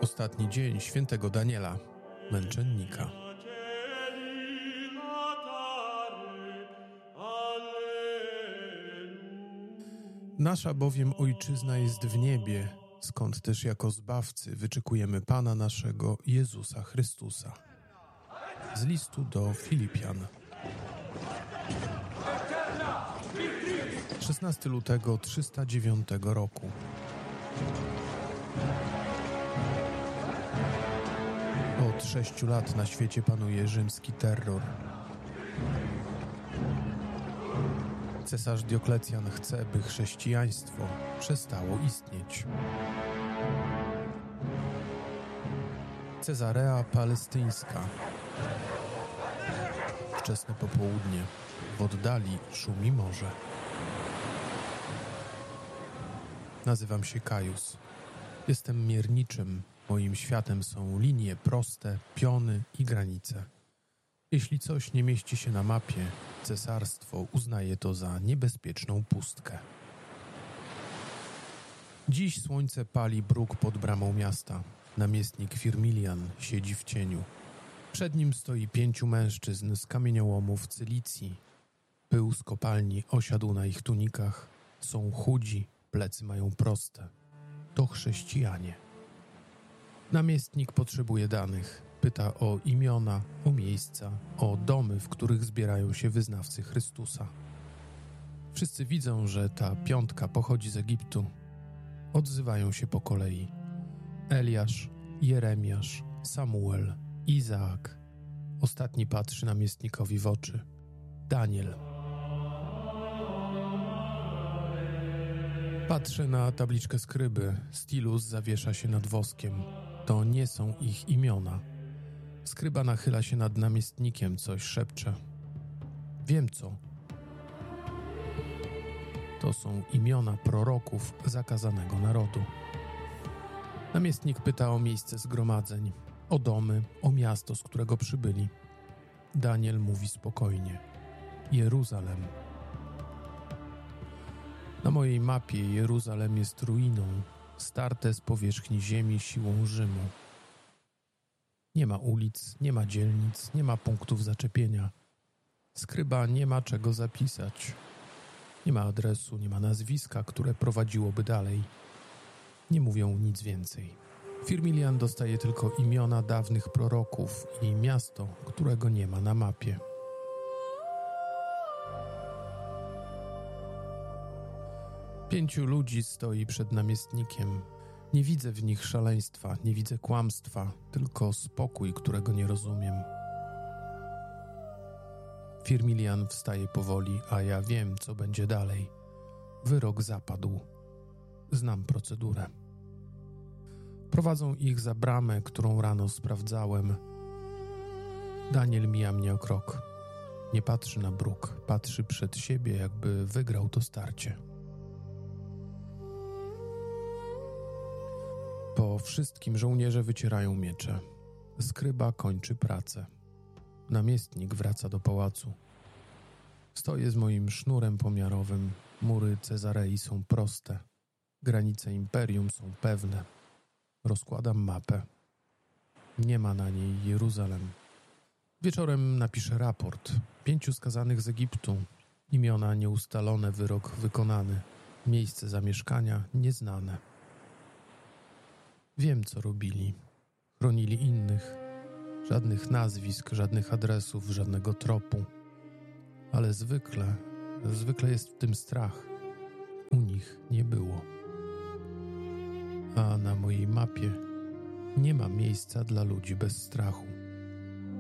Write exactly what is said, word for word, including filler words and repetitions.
Ostatni dzień świętego Daniela, męczennika. Nasza bowiem Ojczyzna jest w niebie, skąd też jako Zbawcy wyczekujemy Pana naszego Jezusa Chrystusa. Z listu do Filipian. szesnastego lutego trzysta dziewiątego roku. Od sześciu lat na świecie panuje rzymski terror. Cesarz Dioklecjan chce, by chrześcijaństwo przestało istnieć. Cezarea Palestyńska. Wczesne popołudnie. W oddali szumi morze. Nazywam się Kajus. Jestem mierniczym. Moim światem są linie proste, piony i granice. Jeśli coś nie mieści się na mapie, cesarstwo uznaje to za niebezpieczną pustkę. Dziś słońce pali bruk pod bramą miasta. Namiestnik Firmilian siedzi w cieniu. Przed nim stoi pięciu mężczyzn z kamieniołomów Cylicji. Pył z kopalni osiadł na ich tunikach. Są chudzi, plecy mają proste. To chrześcijanie. Namiestnik potrzebuje danych. Pyta o imiona, o miejsca, o domy, w których zbierają się wyznawcy Chrystusa. Wszyscy widzą, że ta piątka pochodzi z Egiptu. Odzywają się po kolei. Eliasz, Jeremiasz, Samuel, Izaak. Ostatni patrzy namiestnikowi w oczy. Daniel. Patrzę na tabliczkę skryby. Stilus zawiesza się nad woskiem. To nie są ich imiona. Skryba nachyla się nad namiestnikiem, coś szepcze. Wiem co. To są imiona proroków zakazanego narodu. Namiestnik pyta o miejsce zgromadzeń, o domy, o miasto, z którego przybyli. Daniel mówi spokojnie. Jeruzalem. Na mojej mapie Jeruzalem jest ruiną, starte z powierzchni ziemi siłą Rzymu. Nie ma ulic, nie ma dzielnic, nie ma punktów zaczepienia. Skryba nie ma czego zapisać. Nie ma adresu, nie ma nazwiska, które prowadziłoby dalej. Nie mówią nic więcej. Firmilian dostaje tylko imiona dawnych proroków i miasto, którego nie ma na mapie. Pięciu ludzi stoi przed namiestnikiem. Nie widzę w nich szaleństwa, nie widzę kłamstwa, tylko spokój, którego nie rozumiem. Firmilian wstaje powoli, a ja wiem, co będzie dalej. Wyrok zapadł. Znam procedurę. Prowadzą ich za bramę, którą rano sprawdzałem. Daniel mija mnie o krok. Nie patrzy na bruk, patrzy przed siebie, jakby wygrał to starcie. Po wszystkim żołnierze wycierają miecze. Skryba kończy pracę. Namiestnik wraca do pałacu. Stoję z moim sznurem pomiarowym. Mury Cezarei są proste. Granice imperium są pewne. Rozkładam mapę. Nie ma na niej Jeruzalem. Wieczorem napiszę raport. Pięciu skazanych z Egiptu. Imiona nieustalone, wyrok wykonany. Miejsce zamieszkania nieznane. Wiem, co robili. Chronili innych. Żadnych nazwisk, żadnych adresów, żadnego tropu. Ale zwykle, zwykle jest w tym strach. U nich nie było. A na mojej mapie nie ma miejsca dla ludzi bez strachu.